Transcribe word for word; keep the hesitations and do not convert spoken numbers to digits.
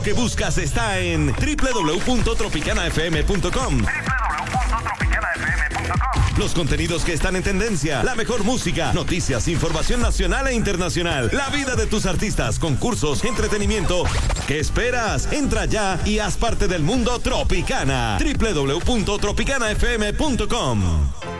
que buscas está en doble u doble u doble u punto tropicana f m punto com. doble u doble u doble u punto tropicana f m punto com. Los contenidos que están en tendencia, la mejor música, noticias, información nacional e internacional, la vida de tus artistas, concursos, entretenimiento. ¿Qué esperas? Entra ya y haz parte del mundo Tropicana. doble u doble u doble u punto tropicana f m punto com.